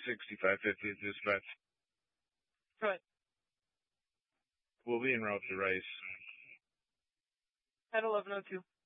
6550 dispatch. Right. We'll be en route to Rice. At 11:02.